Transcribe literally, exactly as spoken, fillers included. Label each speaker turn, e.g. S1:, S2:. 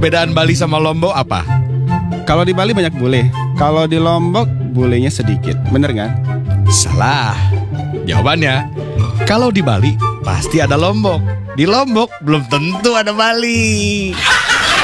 S1: Perbedaan Bali sama Lombok apa?
S2: Kalau di Bali banyak bule, kalau di Lombok bulenya sedikit. Bener kan?
S1: Salah. Jawabannya, kalau di Bali pasti ada Lombok. Di Lombok belum tentu ada Bali.